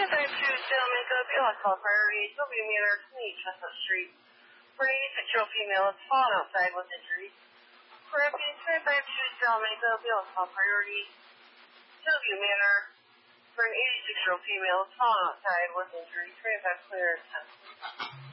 makeup, call priority, W Manor, 28 Chestnut Street. For an 86-year-old female that's fallen outside with injuries. For FP 25 makeup, call priority, W Manor. For an 86-year-old female that's fallen outside with injuries. 25 clear 10.